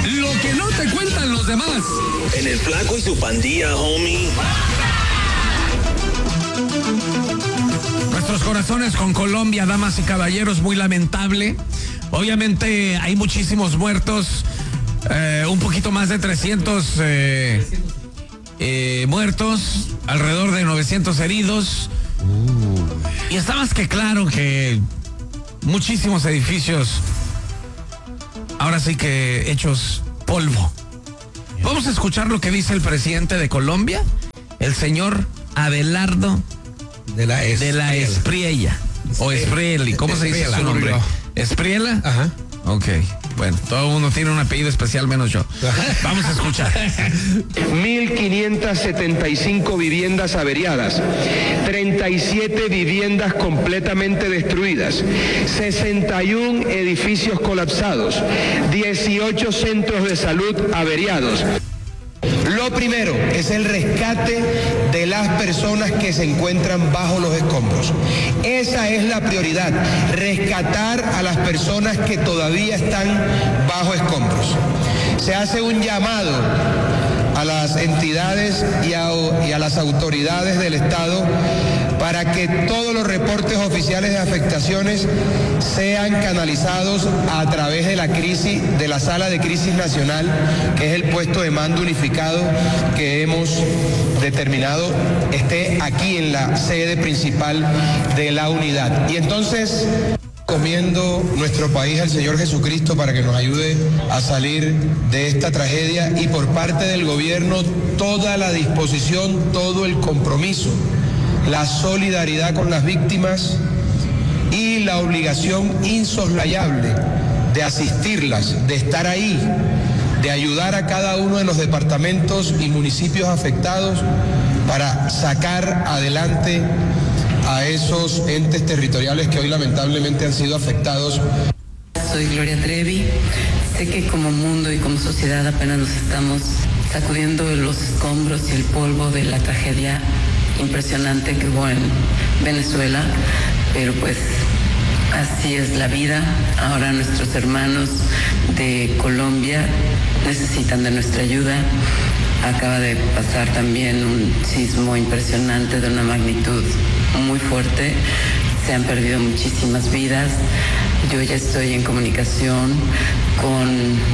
Lo que no te cuentan los demás. En el Flaco y su pandilla, homie. Nuestros corazones con Colombia, damas y caballeros, muy lamentable. Obviamente hay muchísimos muertos, un poquito más de 300 muertos, alrededor de 900 heridos. Y está más que claro que muchísimos edificios, ahora sí que hechos polvo. Vamos a escuchar lo que dice el presidente de Colombia, el señor Abelardo de la Espriella. O Esprieli, ¿cómo se dice su nombre? ¿Espriela? Ajá. Ok, bueno, todo el mundo tiene un apellido especial menos yo. Vamos a escuchar. 1.575 viviendas averiadas, 37 viviendas completamente destruidas, 61 edificios colapsados, 18 centros de salud averiados. Lo primero es el rescate de las personas que se encuentran bajo los escombros. Esa es la prioridad, rescatar a las personas que todavía están bajo escombros. Se hace un llamado a las entidades y a las autoridades del Estado para que todos los reportes oficiales de afectaciones sean canalizados a través de de la Sala de Crisis Nacional, que es el puesto de mando unificado que hemos determinado esté aquí en la sede principal de la unidad. Y entonces encomiendo nuestro país al Señor Jesucristo para que nos ayude a salir de esta tragedia, y por parte del gobierno toda la disposición, todo el compromiso, la solidaridad con las víctimas y la obligación insoslayable de asistirlas, de estar ahí, de ayudar a cada uno de los departamentos y municipios afectados para sacar adelante a esos entes territoriales que hoy lamentablemente han sido afectados. Soy Gloria Trevi. Sé que como mundo y como sociedad apenas nos estamos sacudiendo los escombros y el polvo de la tragedia impresionante que hubo en Venezuela, pero pues así es la vida. Ahora nuestros hermanos de Colombia necesitan de nuestra ayuda. Acaba de pasar también un sismo impresionante de una magnitud muy fuerte. Se han perdido muchísimas vidas. Yo ya estoy en comunicación con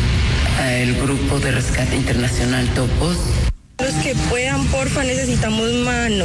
el grupo de rescate internacional Topos. Los que puedan, porfa, necesitamos manos.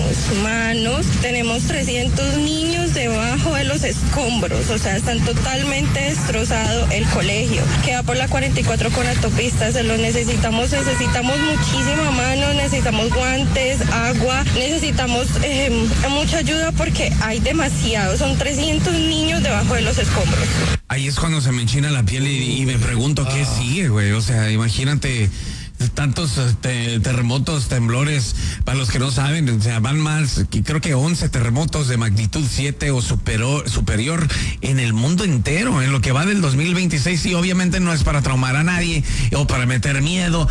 Tenemos 300 niños debajo de los escombros, o sea, están totalmente destrozado el colegio. Queda por la 44 con autopistas, se lo necesitamos muchísima mano, necesitamos guantes, agua, necesitamos mucha ayuda porque hay demasiado, son 300 niños debajo de los escombros. Ahí es cuando se me enchina la piel y me pregunto qué sigue, güey. O sea, imagínate tantos terremotos, temblores, para los que no saben, o sea, van más, creo que 11 terremotos de magnitud 7 o superior en el mundo entero, en lo que va del 2026, y obviamente no es para traumar a nadie, o para meter miedo,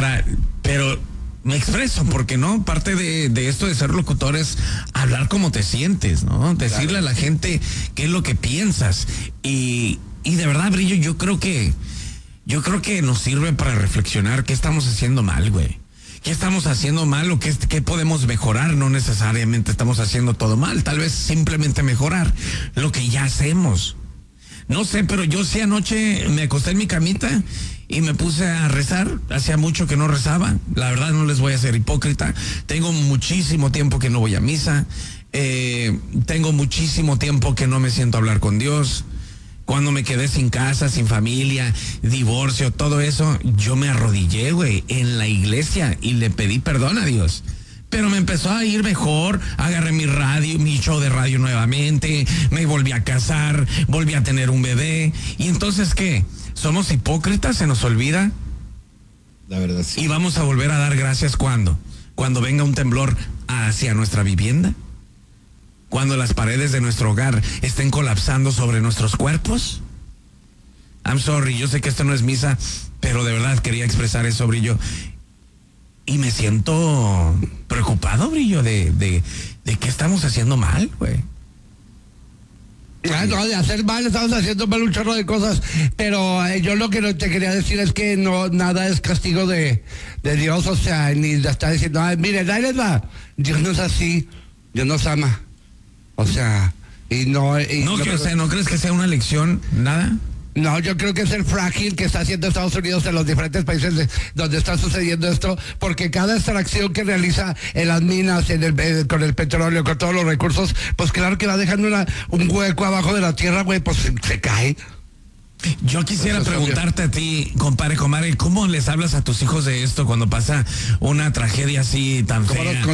pero me expreso, porque no, parte de esto de ser locutor es hablar cómo te sientes, ¿no? Decirle a la gente qué es lo que piensas, y de verdad, Brillo, yo creo que nos sirve para reflexionar qué estamos haciendo mal, güey. ¿Qué estamos haciendo mal o qué podemos mejorar? No necesariamente estamos haciendo todo mal, tal vez simplemente mejorar lo que ya hacemos. No sé, pero yo sí anoche me acosté en mi camita y me puse a rezar. Hacía mucho que no rezaba, la verdad no les voy a ser hipócrita. Tengo muchísimo tiempo que no voy a misa, tengo muchísimo tiempo que no me siento a hablar con Dios. Cuando me quedé sin casa, sin familia, divorcio, todo eso, yo me arrodillé, güey, en la iglesia y le pedí perdón a Dios. Pero me empezó a ir mejor, agarré mi show de radio nuevamente, me volví a casar, volví a tener un bebé. ¿Y entonces qué? ¿Somos hipócritas? ¿Se nos olvida? La verdad sí. ¿Y vamos a volver a dar gracias cuándo? ¿Cuando venga un temblor hacia nuestra vivienda? ¿Cuando las paredes de nuestro hogar estén colapsando sobre nuestros cuerpos? I'm sorry, yo sé que esto no es misa, pero de verdad quería expresar eso, Brillo. Y me siento preocupado, Brillo, de qué estamos haciendo mal, güey. No, de hacer mal, estamos haciendo mal un chorro de cosas, pero yo lo que te quería decir es que no, nada es castigo de Dios, o sea, ni está diciendo, miren, ahí les va, Dios no es así, Dios nos ama, o sea, ¿No crees que sea una lección, nada? No, yo creo que es el fracking que está haciendo Estados Unidos en los diferentes países donde está sucediendo esto, porque cada extracción que realiza en las minas, con el petróleo, con todos los recursos, pues claro que va dejando un hueco abajo de la tierra, güey, pues se cae. Yo quisiera preguntarte a ti, compadre, ¿cómo les hablas a tus hijos de esto cuando pasa una tragedia así tan fea?